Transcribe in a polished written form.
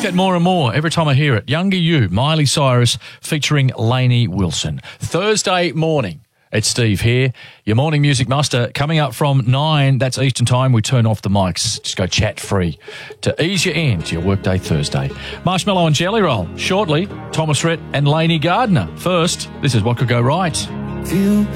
it more and more every time I hear it. Younger You, Miley Cyrus featuring Lainey Wilson. Thursday morning. It's Steve here, your morning music master. Coming up from 9, that's Eastern time, we turn off the mics. Just go chat free to ease you into your workday Thursday. Marshmallow and Jelly Roll. Shortly, Thomas Rhett and Lainey Gardner. First, this is What Could Go Right. Feel